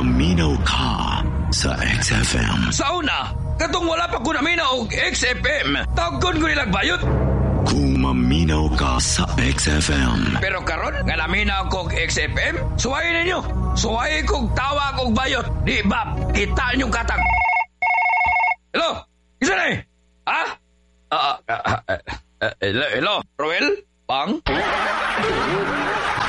maminaw ka sa XFM. Sa una, katong wala pa ko naminaw og XFM, tawgon ko nilang bayot. Kung maminaw ka sa XFM. Pero karon nga naminaw kog XFM, suwayin ninyo. Suwayin kog tawa kog bayot. Di ba, kita nyo katag. Hello? Isa na eh? Ha? Hello? Roel? Pang?